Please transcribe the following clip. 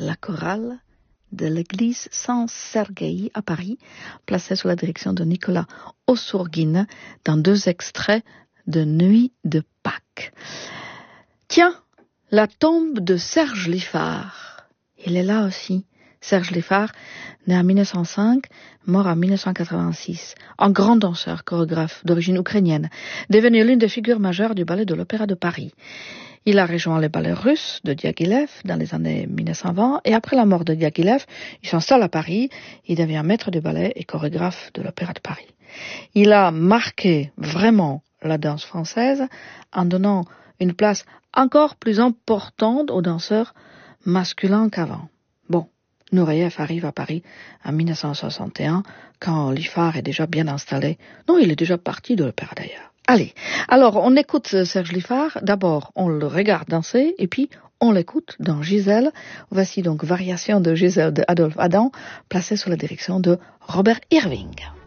la chorale de l'église Saint-Sergueï à Paris, placée sous la direction de Nicolas Ossourguine, dans 2 extraits de Nuit de Pâques. Tiens, la tombe de Serge Liffard, il est là aussi. Serge Liffard, né en 1905, mort en 1986, un grand danseur, chorégraphe d'origine ukrainienne, devenu l'une des figures majeures du ballet de l'Opéra de Paris. Il a rejoint les ballets russes de Diaghilev dans les années 1920 et après la mort de Diaghilev, il s'installe à Paris, il devient maître de ballet et chorégraphe de l'Opéra de Paris. Il a marqué vraiment la danse française en donnant une place encore plus importante aux danseurs masculins qu'avant. Bon, Nureyev arrive à Paris en 1961, quand Liffard est déjà bien installé. Non, il est déjà parti de l'opéra d'ailleurs. Allez, alors on écoute Serge Liffard. D'abord, on le regarde danser, et puis on l'écoute dans Gisèle. Voici donc Variation de Gisèle de Adolphe Adam, placée sous la direction de Robert Irving.